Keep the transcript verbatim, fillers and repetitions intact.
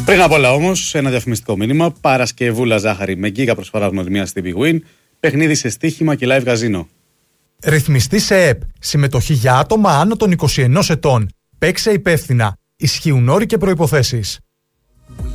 Πριν απ' όλα όμως, ένα διαφημιστικό μήνυμα. Παρασκευούλα ζάχαρη με γκίγα προσφορά γνωριμία στη Big Win. Παιχνίδι σε στοίχημα και live καζίνο. Ρυθμιστή σε ΕΕΠ. Συμμετοχή για άτομα άνω των είκοσι ενός ετών. Παίξε υπεύθυνα. Ισχύουν όροι και προϋποθέσεις.